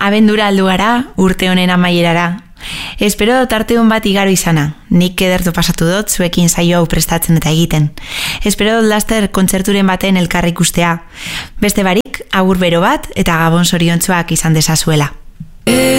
Abendura aldu gara, urte honen amaierara. Espero tarte hon bat igaro izana. Nik edertu pasatu dut zuekin saio hau prestatzen eta egiten. Espero laster kontzerturen baten elkar ikustea. Beste barik, agur bero bat eta gabon zoriontsuak izan dezazuela.